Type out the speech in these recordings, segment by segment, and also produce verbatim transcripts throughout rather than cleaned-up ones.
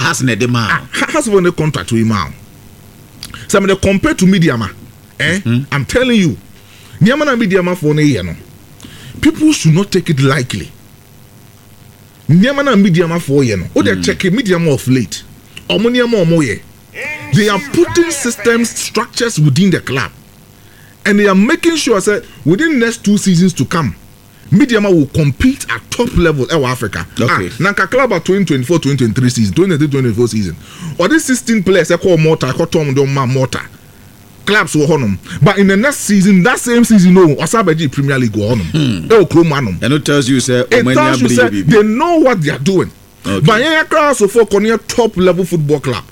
has ne demand has one the contract with man so I mean compared to media ma eh mm-hmm. I'm telling you niama na media ma for ne no people should not take it lightly niama na media ma for ye no o dey check media ma of late omo niama omo ye they are putting systems structures within the club and they are making sure that within next two seasons to come Mediama will compete at top level in Africa. Okay. Ah, Nanka club at twenty twenty-four twenty twenty-three season, twenty twenty-three twenty twenty-four season. Or this sixteen players I call Mortar, I call Tom Doma Mortar. Clubs will honor. But in the next season, that same season, no, Osabeji Premier League will honor. They will Kromanum. And it tells you, sir, it tells you, sir, they know what they are doing. Okay. But yeah, class of for top level football club.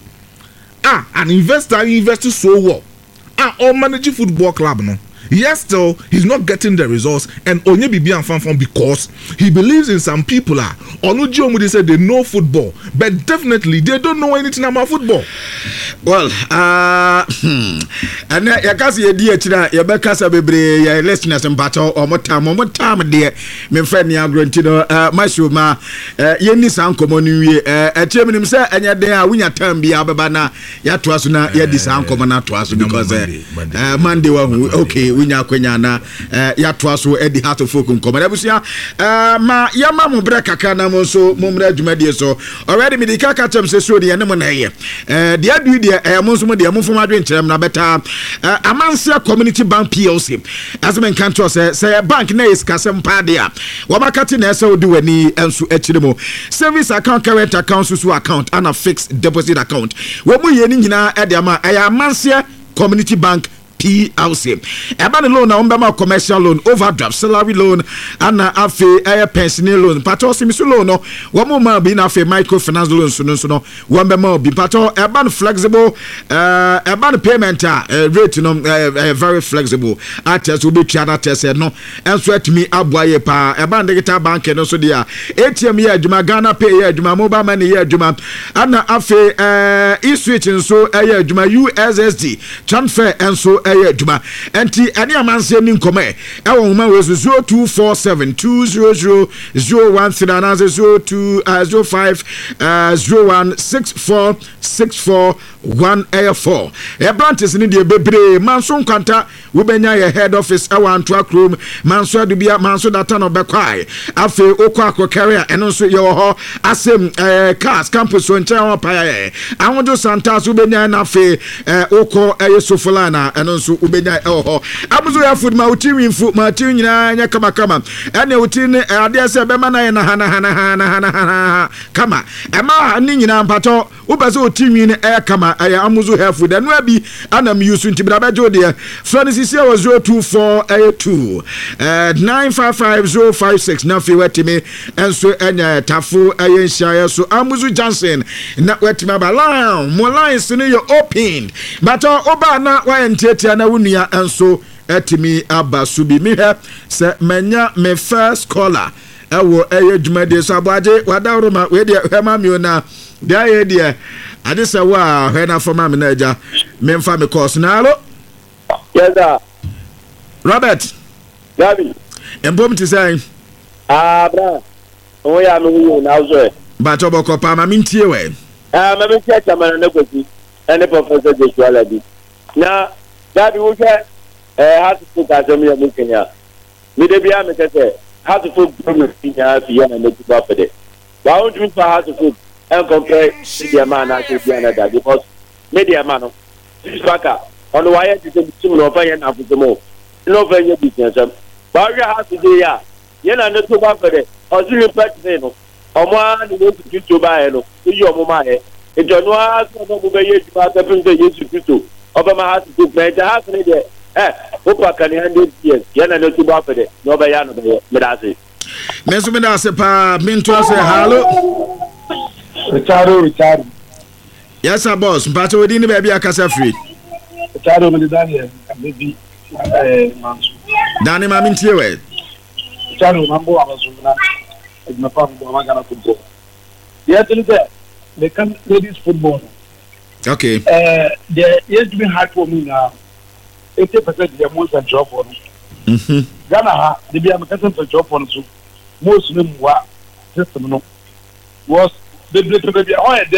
Ah, an investor invested so well. Ah, or managing football club, no. Yes, still, he's not getting the results, and only be and fan because he believes in some people. Are Onuji they said they know football, but definitely they don't know anything about football. Well, uh, and ya kasi ye die chira ya be kasa bebre ya listeners mbato o motam o motam de me friend ya grantino uh my show ma ye ni san komo ni wie e chemi nim se enya den a wunya tam bia beba na ya to aso na ya di san komo na to aso because uh Monday wa okay wunya kwenya na ya to aso e di heart of folk komo na busia uh ma ya ma mo bre kaka na mo so mo mra adwumadie so already me di kaka tem se so de ne mo na ye eh de adu de eh mo so mo de mo fo madwen kyerem na beta Amansia Community Bank P L C as men kan to say say bank na is kasem pa de a wo makati na say odi wani enso akire mo service account current account so account and a fixed deposit account wo mu ye ni nyina e de ama eh Amansia Community Bank P L C. Eba the loan na umbema commercial loan, overdraft, salary loan, and a afe a pensioner loan. Pato simisu loan no. Wamu ma bi na afe microfinance loan so no so no. Wambema bi pato eba flexible, uh eba payment uh, rate no uh, uh, very flexible. Ates will be tiada test no. And so at me abwaye pa eba digital bank no so dia. A T M ye adwuma Ghana pay ye adwuma mobile money ye adwuma. Ana afe uh e-switch so ye adwuma U S S D transfer and so eye djuma enti ane amanse ni nkoma e wo homa we zero two four seven two zero zero zero one three nine zero two zero five zero one six four six four one four e branches ni de bebre manso nkwanta we benya ye head office e wa Antwa Chrome manso adu bia manso data no bekwai afi okọ akọkare eno so ye ho asem cars campus so nche ho pa ye ahodo santa so benya na afi okọ eye sofulana eno so ubenya eho abuzo ya food ma uti winfu ma ti nyina nya kama kama ene uti ne ade ase be ma na ye na hana hana hana hana kama e ma ni nyina mpato ubazo uti nwin e kama e amuzo ya food eno abi anam yusu ntibra bejo de Francis here was zero two four eight two nine five five zero five six na fi wetime enso enya tafu ayen shaya so amuzo Johnson na wetime ba line mo lines ni you opened but oba na wa entiatia na wunua enso etimi abasubi mi he se menya me first caller ewo eye dwumade so abaje wadawroma we de hema mi ona de aye de ade se wa hena forma me na eja me mfa me course na alo yes sir Robert Gabi embom ti say ah bra o ya me wi na zo ba to boko pa ma mintie we ah ma me tia chama na kwati ene professor Joshua Labi na Gabi wo je eh how to put azemi ya mu Kenya mi de bia me kese how to put problem Kenya fi ya na me tuba pede ba won tumi fa how to put and compare media man na ke bia na da because media man no spaka on the wire to the team no fa ya na fumo no fa ya business ba we how to dey ya ye na no tuba pede o zuri pet no omo ani no tutu ba e no yi omo ma e ejono a so no bu be ye tuba ta pin de Yesu Kristo Obama has to do better. Has to do eh. Opa can handle years. Yana no to buy for it. No by yana by medasi. Mesu medasi pa minto say hello. Richardo, Richardo. Yes, sir, boss. Mpacho within the baby akasa free. Richardo me Daniel. Baby eh manso. Dani ma mintie we. Richardo mambo abasumna. Ejma pa mo magana football. Yeah, tell you they can ladies football. Okay. Uh, the yes been hard for me now. eighty percent the most and job for me. Mhm. Ghana ha, the be am person to job for so. Most of them wa system no. Was the the the